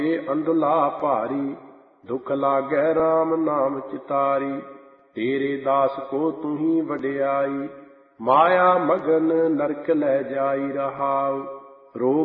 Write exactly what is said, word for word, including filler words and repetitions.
ਅੰਧਲਾ ਭਾਰੀ, ਦੁਖ ਲਾਗੈ RAM ਨਾਮ ਚਿਤਾਰੀ। ਤੇਰੇ ਦਾਸ ਕੋ ਤੂੰ ਹੀ ਵਡਿਆਈ, ਮਾਇਆ ਮਗਨ ਨਰਕ ਲੈ ਜਾਈ ਰਹਾਉ। ਰੋਗ